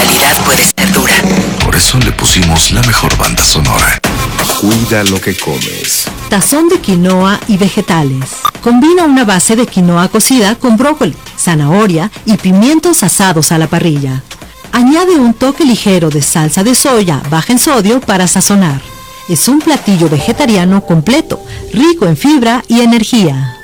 realidad puede ser dura. Por eso le pusimos la mejor banda sonora. Cuida lo que comes. Tazón de quinoa y vegetales. Combina una base de quinoa cocida con brócoli, zanahoria y pimientos asados a la parrilla. Añade un toque ligero de salsa de soya baja en sodio para sazonar. Es un platillo vegetariano completo, rico en fibra y energía.